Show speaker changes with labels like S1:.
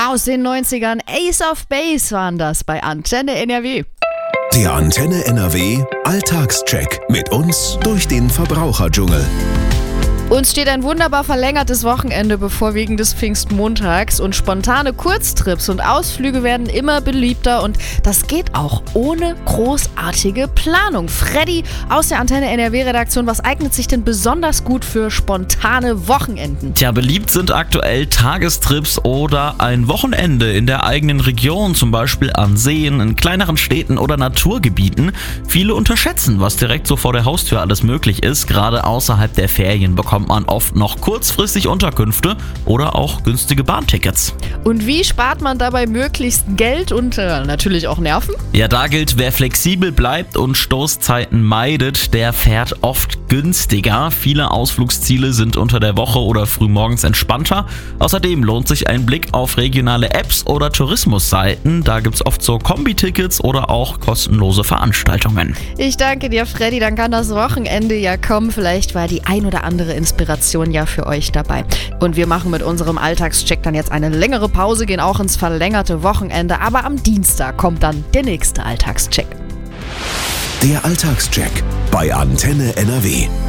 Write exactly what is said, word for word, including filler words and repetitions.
S1: Aus den neunzigern, Ace of Base waren das bei Antenne N R W.
S2: Der Antenne N R W Alltagscheck mit uns durch den Verbraucherdschungel.
S1: Uns steht ein wunderbar verlängertes Wochenende bevor wegen des Pfingstmontags und spontane Kurztrips und Ausflüge werden immer beliebter und das geht auch ohne großartige Planung. Freddy aus der Antenne N R W-Redaktion, was eignet sich denn besonders gut für spontane Wochenenden?
S3: Tja, beliebt sind aktuell Tagestrips oder ein Wochenende in der eigenen Region, zum Beispiel an Seen, in kleineren Städten oder Naturgebieten. Viele unterschätzen, was direkt so vor der Haustür alles möglich ist. Gerade außerhalb der Ferien bekommt man oft noch kurzfristig Unterkünfte oder auch günstige Bahntickets.
S1: Und wie spart man dabei möglichst Geld und äh, natürlich auch Nerven?
S3: Ja, da gilt, wer flexibel bleibt und Stoßzeiten meidet, der fährt oft günstiger. Viele Ausflugsziele sind unter der Woche oder frühmorgens entspannter. Außerdem lohnt sich ein Blick auf regionale Apps oder Tourismusseiten. Da gibt's oft so Kombi-Tickets oder auch kostenlose Veranstaltungen.
S1: Ich danke dir, Freddy. Dann kann das Wochenende ja kommen. Vielleicht war die ein oder andere Inspiration ja für euch dabei. Und wir machen mit unserem Alltagscheck dann jetzt eine längere Pause, gehen auch ins verlängerte Wochenende. Aber am Dienstag kommt dann der nächste Alltagscheck.
S2: Der Alltagscheck bei Antenne N R W.